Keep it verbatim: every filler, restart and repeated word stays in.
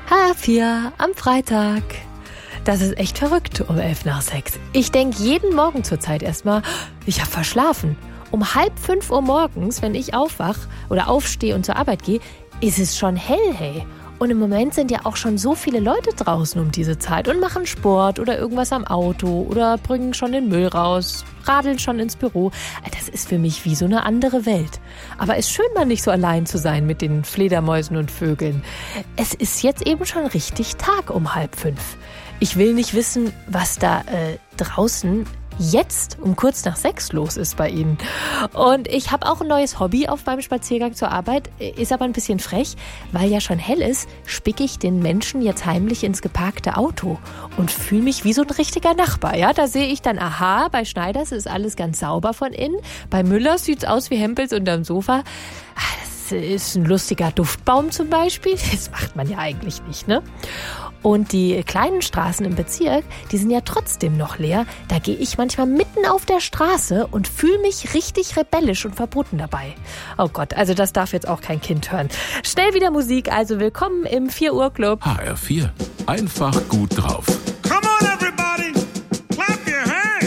H vier am Freitag. Das ist echt verrückt um elf nach sechs. Ich denke jeden Morgen zur Zeit erstmal, ich habe verschlafen. Um halb fünf Uhr morgens, wenn ich aufwach oder aufstehe und zur Arbeit gehe, ist es schon hell, hey. Und im Moment sind ja auch schon so viele Leute draußen um diese Zeit und machen Sport oder irgendwas am Auto oder bringen schon den Müll raus, radeln schon ins Büro. Das ist für mich wie so eine andere Welt. Aber es ist schön, mal nicht so allein zu sein mit den Fledermäusen und Vögeln. Es ist jetzt eben schon richtig Tag um halb fünf. Ich will nicht wissen, was da äh, draußen jetzt um kurz nach sechs los ist bei Ihnen. Und ich habe auch ein neues Hobby auf meinem Spaziergang zur Arbeit, ist aber ein bisschen frech, weil ja schon hell ist, spicke ich den Menschen jetzt heimlich ins geparkte Auto und fühle mich wie so ein richtiger Nachbar. Ja, da sehe ich dann, aha, bei Schneiders ist alles ganz sauber von innen, bei Müllers sieht's aus wie Hempels unterm Sofa. Das ist ein lustiger Duftbaum zum Beispiel, das macht man ja eigentlich nicht, ne? Und die kleinen Straßen im Bezirk, die sind ja trotzdem noch leer. Da gehe ich manchmal mitten auf der Straße und fühle mich richtig rebellisch und verboten dabei. Oh Gott, also das darf jetzt auch kein Kind hören. Schnell wieder Musik, also willkommen im vier Uhr Club. H R vier. Einfach gut drauf.